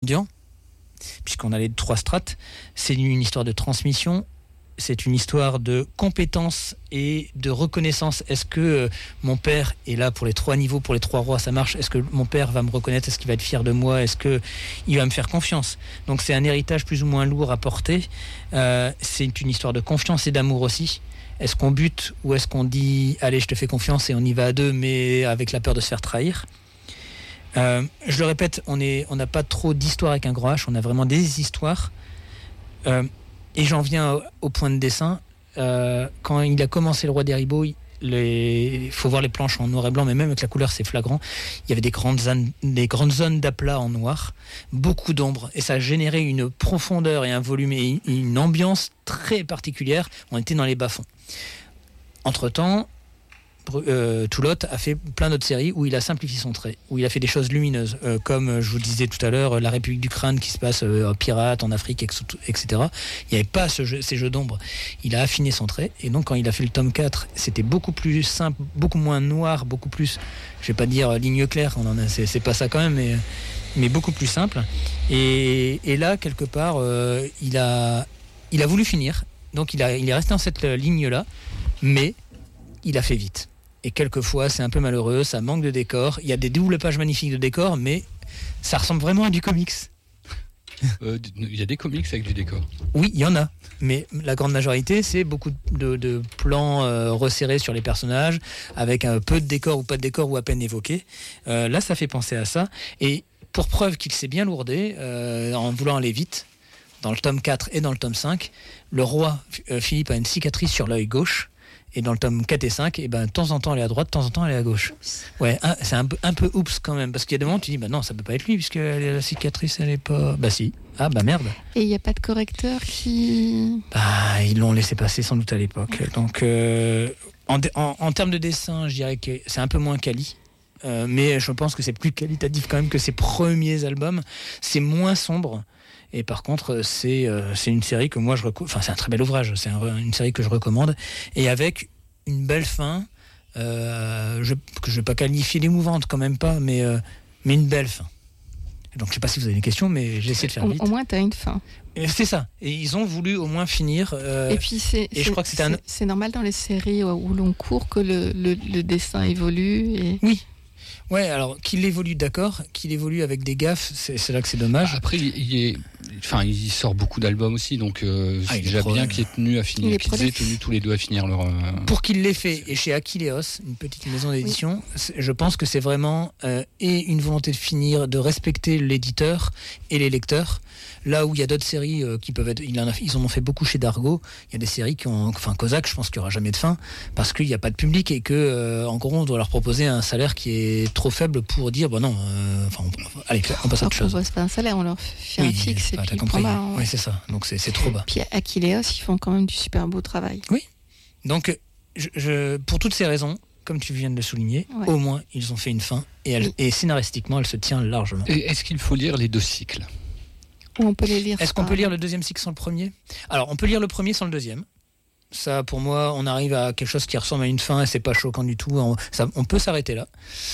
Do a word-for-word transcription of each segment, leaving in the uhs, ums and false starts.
étudiant, puisqu'on a les trois strates. C'est une histoire de transmission, c'est une histoire de compétence et de reconnaissance. Est-ce que euh, mon père est là pour les trois niveaux, pour les trois rois, ça marche? Est-ce que mon père va me reconnaître? Est-ce qu'il va être fier de moi? Est-ce qu'il va me faire confiance? Donc c'est un héritage plus ou moins lourd à porter. Euh, c'est une histoire de confiance et d'amour aussi. Est-ce qu'on bute ou est-ce qu'on dit « Allez, je te fais confiance et on y va à deux, mais avec la peur de se faire trahir ?» euh, Je le répète, on est, on n'a pas trop d'histoire avec un gros H, on a vraiment des histoires. Euh, et j'en viens au, au point de dessin. Euh, quand il a commencé Le Roi des Ribauds, il faut voir les planches en noir et blanc, mais même avec la couleur, c'est flagrant. Il y avait des grandes zones, des grandes zones d'aplat en noir, beaucoup d'ombre, et ça a généré une profondeur et un volume et une ambiance très particulière. On était dans les bas-fonds. Entre-temps, euh, Toulotte a fait plein d'autres séries où il a simplifié son trait, où il a fait des choses lumineuses, euh, comme euh, je vous disais tout à l'heure, euh, La République du Crâne qui se passe euh, pirate en Afrique, et cetera. Il n'y avait pas ce jeu, ces jeux d'ombre. Il a affiné son trait, et donc quand il a fait le tome quatre, c'était beaucoup plus simple, beaucoup moins noir, beaucoup plus, je vais pas dire euh, ligne claire, on en a, c'est, c'est pas ça quand même, mais, mais beaucoup plus simple. Et, et là, quelque part, euh, il, a, il a voulu finir, donc il, a, il est resté dans cette ligne-là, mais il a fait vite. Et quelquefois, c'est un peu malheureux, ça manque de décor. Il y a des doubles pages magnifiques de décor, mais ça ressemble vraiment à du comics. Euh, il y a des comics avec du décor. Oui, il y en a. Mais la grande majorité, c'est beaucoup de, de plans euh, resserrés sur les personnages, avec un peu de décor ou pas de décor ou à peine évoqué. Euh, là, ça fait penser à ça. Et pour preuve qu'il s'est bien lourdé, euh, en voulant aller vite, dans le tome quatre et dans le tome cinq, le roi euh, Philippe a une cicatrice sur l'œil gauche. Et dans le tome quatre et cinq, et ben, de temps en temps elle est à droite, de temps en temps elle est à gauche. Ouais, un, c'est un peu, un peu oups quand même, parce qu'il y a des moments où tu dis bah non, ça peut pas être lui, puisque la cicatrice elle est pas. Bah si. Ah bah merde. Et il n'y a pas de correcteur qui. Bah ils l'ont laissé passer sans doute à l'époque. Donc euh, en, en, en termes de dessin, je dirais que c'est un peu moins quali. Euh, mais je pense que c'est plus qualitatif quand même que ses premiers albums. C'est moins sombre. Et par contre, c'est, euh, c'est une série que moi je recommande. Enfin, c'est un très bel ouvrage. C'est un, une série que je recommande. Et avec une belle fin, euh, je, que je ne vais pas qualifier d'émouvante, quand même pas, mais, euh, mais une belle fin. Donc, je ne sais pas si vous avez des questions, mais j'ai essayé de faire au, vite. Au moins, tu as une fin. Et c'est ça. Et ils ont voulu au moins finir. Euh, et puis, c'est, et c'est, je crois que c'était c'est, un... c'est normal dans les séries où l'on court que le, le, le dessin évolue. Et... Oui. Ouais, alors qu'il évolue, d'accord, qu'il évolue avec des gaffes, c'est, c'est là que c'est dommage. Après, il, est, enfin, il sort beaucoup d'albums aussi, donc euh, ah, c'est déjà bien qu'il ait tenu à finir, qu'ils aient tenu tous les deux à finir leur. Euh... Pour qu'il l'ait fait, et chez Aquileos, une petite maison d'édition, oui. Je pense que c'est vraiment euh, et une volonté de finir, de respecter l'éditeur et les lecteurs. Là où il y a d'autres séries euh, qui peuvent être, il en a, ils en ont fait beaucoup chez Dargo. Il y a des séries qui ont, enfin Kozak, je pense qu'il n'y aura jamais de fin parce qu'il n'y a pas de public et que, euh, en gros, on doit leur proposer un salaire qui est trop faible pour dire, bon non, euh, enfin, on, allez, on passe à autre chose. On ne propose pas un salaire, on leur fait oui, un fixe et puis t'as compris. Bas, oui, c'est ça. Donc c'est, c'est trop bas. Puis Aquileos, ils font quand même du super beau travail. Oui. Donc, je, je, pour toutes ces raisons, comme tu viens de le souligner, ouais. Au moins ils ont fait une fin et, elle, oui. et scénaristiquement, elle se tient largement. Et est-ce qu'il faut lire les deux cycles? Ou on peut les lire. Est-ce qu'on peut lire le deuxième cycle sans le premier? Alors, on peut lire le premier sans le deuxième. Ça, pour moi, on arrive à quelque chose qui ressemble à une fin et c'est pas choquant du tout. On, ça, on peut s'arrêter là.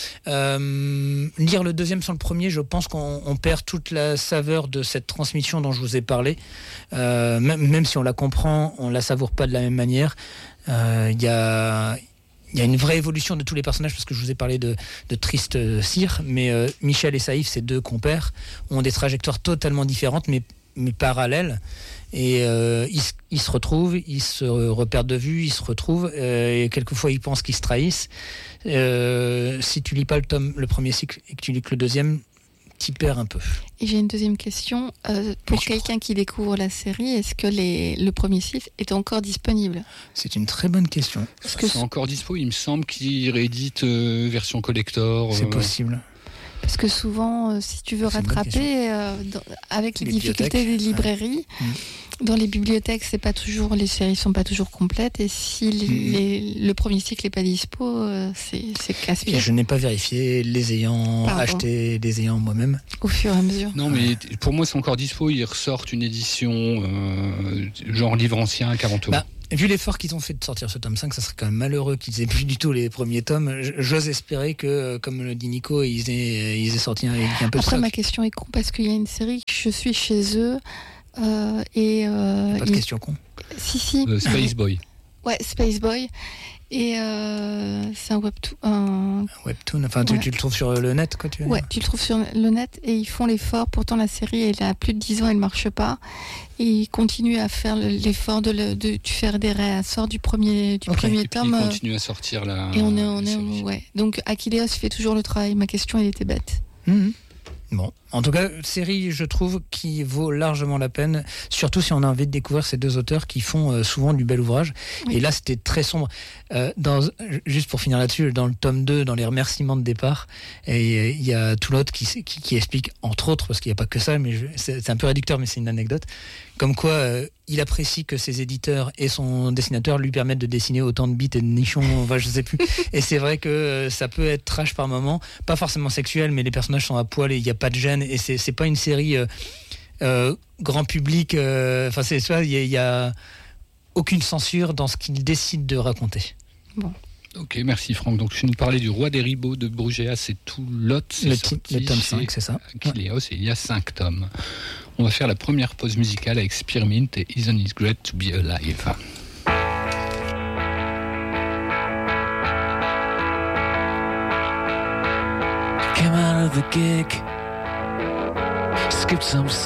Euh, lire le deuxième sans le premier, je pense qu'on on perd toute la saveur de cette transmission dont je vous ai parlé. Euh, même, même si on la comprend, on la savoure pas de la même manière. Il euh, y a... Il y a une vraie évolution de tous les personnages parce que je vous ai parlé de, de Triste Cire, mais euh, Michel et Saïf, ces deux compères, ont des trajectoires totalement différentes mais, mais parallèles. Et euh, ils, ils se retrouvent, ils se repèrent de vue, ils se retrouvent euh, et quelquefois ils pensent qu'ils se trahissent. Euh, si tu lis pas le, tome, le premier cycle et que tu lis que le deuxième, t'y perds un peu. Et j'ai une deuxième question. Euh, pour oui, quelqu'un qui découvre la série, est-ce que les, le premier cycle est encore disponible? C'est une très bonne question. Est-ce que c'est encore dispo? Il me semble qu'il réédite euh, version collector. C'est euh... possible. Parce que souvent, euh, si tu veux c'est rattraper, euh, dans, avec les difficultés des librairies, ouais. mmh. dans les bibliothèques, c'est pas toujours, les séries sont pas toujours complètes. Et si les, mmh. les, le premier cycle n'est pas dispo, euh, c'est, c'est casse-pied. Et je n'ai pas vérifié les ayant Pardon. achetés, les ayant moi-même. Au fur et à mesure. Non, mais pour moi, c'est encore dispo. Ils ressortent une édition euh, genre livre ancien, quarante euros. Bah, Et vu l'effort qu'ils ont fait de sortir ce tome cinq, ça serait quand même malheureux qu'ils aient plus du tout les premiers tomes. J'ose espérer que, comme le dit Nico, ils aient, ils aient sorti un, un peu de Après, stock. ma question est con parce qu'il y a une série que je suis chez eux euh, et... Euh, pas de ils... question con. Si, si. Le Space Boy. Ouais, Space Boy. Et euh, c'est un webtoon. Un... un webtoon, enfin tu, ouais. tu le trouves sur le net quoi, tu veux Ouais, dire. tu le trouves sur le net et ils font l'effort. Pourtant la série elle a plus de dix ans, elle marche pas. Et ils continuent à faire l'effort de, le, de, de faire des réassorts du premier, du okay. premier et tome. Ils continuent à sortir la. Et on est, on est, ouais. Donc Achilleos fait toujours le travail. Ma question elle était bête. Mmh. Bon, en tout cas, série, je trouve, qui vaut largement la peine, surtout si on a envie de découvrir ces deux auteurs qui font euh, souvent du bel ouvrage. Oui. Et là, c'était très sombre. Euh, dans, juste pour finir là-dessus, dans le tome deux, dans les remerciements de départ, il y a Toulotte qui, qui, qui explique, entre autres, parce qu'il n'y a pas que ça, mais je, c'est, c'est un peu réducteur, mais c'est une anecdote, comme quoi euh, il apprécie que ses éditeurs et son dessinateur lui permettent de dessiner autant de bites et de nichons, enfin, je sais plus. Et c'est vrai que euh, ça peut être trash par moment, pas forcément sexuel, mais les personnages sont à poil et il n'y a pas de gêne, et c'est, c'est pas une série euh, euh, grand public, enfin euh, c'est ça, il y, y a aucune censure dans ce qu'il décide de raconter. Bon. Ok, merci Franck. Donc tu nous parlais du Roi des Ribauds de Brugéas, c'est Toulotte, c'est le, sorti le tome cinq, c'est ça. Achilleos, et il y a cinq tomes. On va faire la première pause musicale avec Spearmint et Isn't It Great to Be Alive. Came out of the gig, skipped some